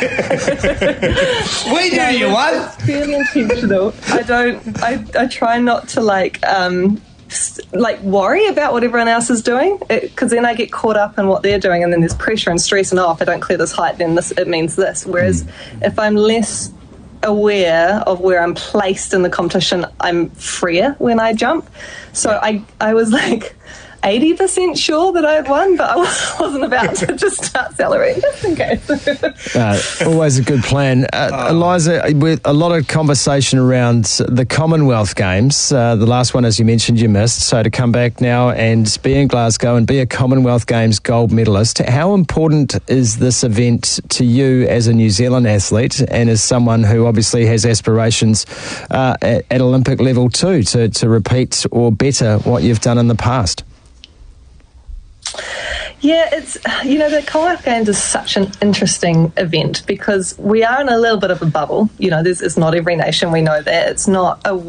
We knew you won. It's fairly intentional. I try not to worry about what everyone else is doing, because then I get caught up in what they're doing, and then there's pressure and stress, and if I don't clear this height, then it means this. Whereas if I'm less aware of where I'm placed in the competition, I'm freer when I jump. So I was 80% sure that I had won, but I wasn't about to just start celebrating just in case. Always a good plan. Eliza, with a lot of conversation around the Commonwealth Games, the last one, as you mentioned, you missed. So to come back now and be in Glasgow and be a Commonwealth Games gold medalist, how important is this event to you as a New Zealand athlete and as someone who obviously has aspirations at Olympic level too, to repeat or better what you've done in the past? Yeah, it's, the Commonwealth Games is such an interesting event because we are in a little bit of a bubble. It's not every nation, we know that. It's not a